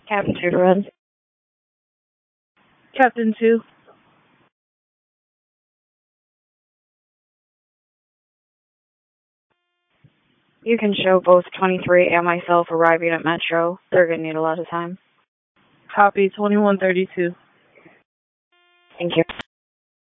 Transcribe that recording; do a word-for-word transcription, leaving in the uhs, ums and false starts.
Captain two, go ahead. Captain two. You can show both twenty-three and myself arriving at Metro. They're going to need a lot of time. Copy, twenty-one thirty-two. Thank you.